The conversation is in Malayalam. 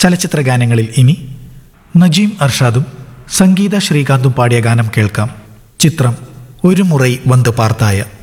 ചലച്ചിത്ര ഗാനങ്ങളിൽ ഇനി നജീം അർഷാദും സംഗീത ശ്രീകാന്തും പാടിയ ഗാനം കേൾക്കാം. ചിത്രം ഒരു മുറൈ വന്ന് പാർത്തായ.